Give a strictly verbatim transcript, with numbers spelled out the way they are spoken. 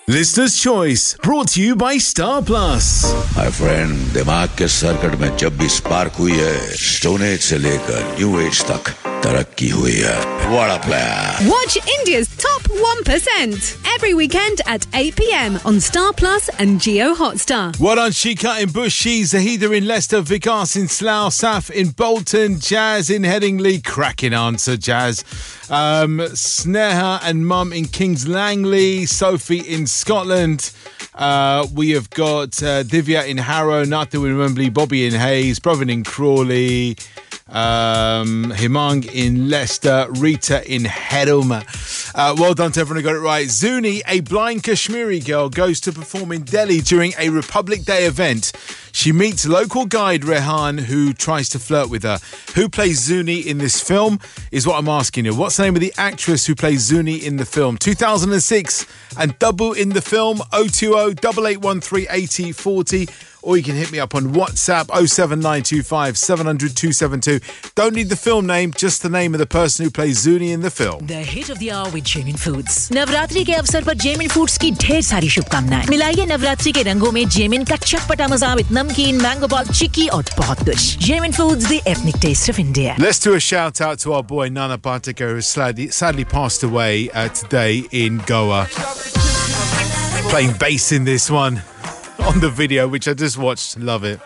Listener's Choice, brought to you by Star Plus. My friend, दिमाग के circuit में जब भी स्पार्क हुई है, स्टोन एज से लेकर न्यू एज तक तरक्की हुई है. What a player! Watch India's top one percent every weekend at eight p.m. on Star Plus and Jio Hotstar. Well done, Shika in Bushi, Zahida in Leicester, Vikas in Slough, Saf in Bolton, Jazz in Headingley. Cracking answer, Jazz. Um, Sneha and Mum in Kings Langley, Sophie in Scotland. Uh, we have got uh, Divya in Harrow, Nathan in Wembley, Bobby in Hayes, Brovin in Crawley, um, Himang in Leicester, Rita in Hedom. Uh, well done to everyone who got it right. Zuni, a blind Kashmiri girl, goes to perform in Delhi during a Republic Day event. She meets local guide Rehan, who tries to flirt with her. Who plays Zuni in this film is what I'm asking you. What's the name of the actress who plays Zuni in the film? two thousand six and Dabu in the film oh two oh, eight eight one three, eight oh four oh. Or you can hit me up on WhatsApp oh seven nine two five, seven hundred, two seven two. Don't need the film name, just the name of the person who plays Zuni in the film. The hit of the hour with Jamin Foods. Navratri के अवसर पर Jamin Foods की ढेर सारी शुभकामनाएं. मिलाइए नवरात्रि के रंगों में Jamin का चटपटा मजा with नमकीन, mango ball, चिक्की और बहुत कुछ. Jamin Foods, the ethnic taste of India. Let's do a shout out to our boy Nana Patekar, who sadly, sadly passed away uh, today in Goa. Playing bass in this one. On the video, which I just watched. Love it.